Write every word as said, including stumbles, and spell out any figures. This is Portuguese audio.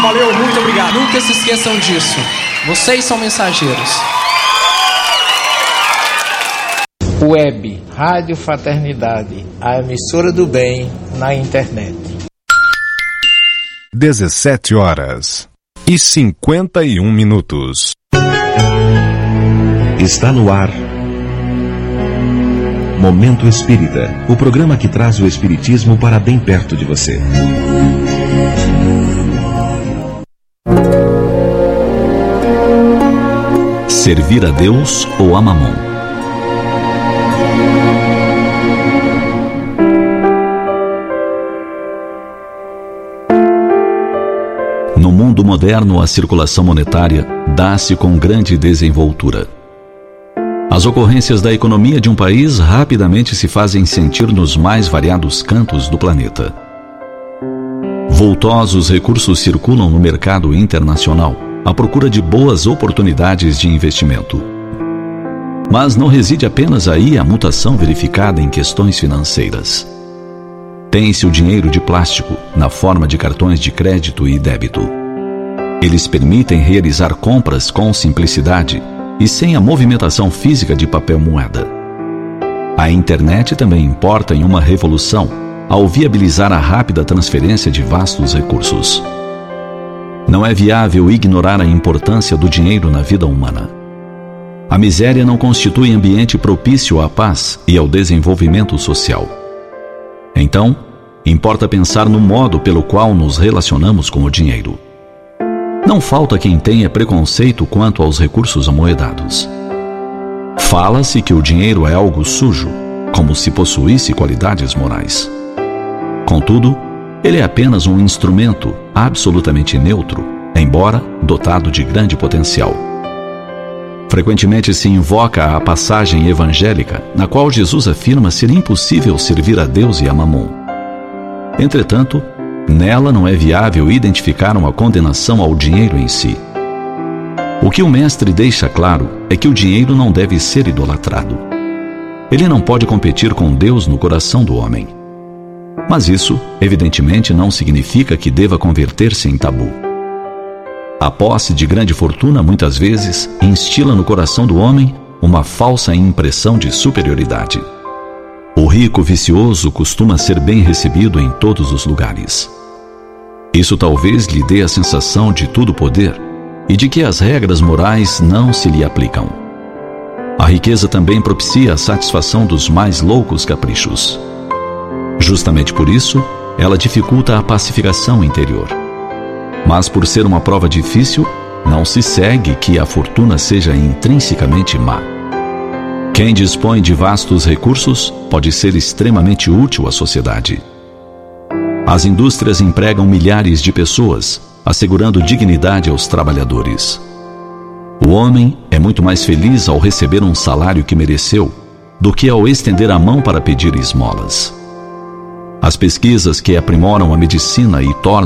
Valeu, muito obrigado. Nunca se esqueçam disso. Vocês são mensageiros. Web, Rádio Fraternidade, a emissora do bem na internet. dezessete horas e cinquenta e um minutos. Está no ar Momento Espírita, o programa que traz o espiritismo para bem perto de você. Servir a Deus ou a Mamon? No mundo moderno, a circulação monetária dá-se com grande desenvoltura. As ocorrências da economia de um país rapidamente se fazem sentir nos mais variados cantos do planeta. Vultosos recursos circulam no mercado internacional à procura de boas oportunidades de investimento. Mas não reside apenas aí a mutação verificada em questões financeiras. Tem-se o dinheiro de plástico, na forma de cartões de crédito e débito. Eles permitem realizar compras com simplicidade e sem a movimentação física de papel moeda. A internet também importa em uma revolução ao viabilizar a rápida transferência de vastos recursos. Não é viável ignorar a importância do dinheiro na vida humana. A miséria não constitui ambiente propício à paz e ao desenvolvimento social. Então, importa pensar no modo pelo qual nos relacionamos com o dinheiro. Não falta quem tenha preconceito quanto aos recursos amoedados. Fala-se que o dinheiro é algo sujo, como se possuísse qualidades morais. Contudo, ele é apenas um instrumento absolutamente neutro, embora dotado de grande potencial. Frequentemente se invoca a passagem evangélica, na qual Jesus afirma ser impossível servir a Deus e a Mamon. Entretanto, nela não é viável identificar uma condenação ao dinheiro em si. O que o mestre deixa claro é que o dinheiro não deve ser idolatrado. Ele não pode competir com Deus no coração do homem. Mas isso, evidentemente, não significa que deva converter-se em tabu. A posse de grande fortuna, muitas vezes, instila no coração do homem uma falsa impressão de superioridade. O rico vicioso costuma ser bem recebido em todos os lugares. Isso talvez lhe dê a sensação de tudo poder e de que as regras morais não se lhe aplicam. A riqueza também propicia a satisfação dos mais loucos caprichos. Justamente por isso, ela dificulta a pacificação interior. Mas por ser uma prova difícil, não se segue que a fortuna seja intrinsecamente má. Quem dispõe de vastos recursos pode ser extremamente útil à sociedade. As indústrias empregam milhares de pessoas, assegurando dignidade aos trabalhadores. O homem é muito mais feliz ao receber um salário que mereceu do que ao estender a mão para pedir esmolas. As pesquisas que aprimoram a medicina e tornam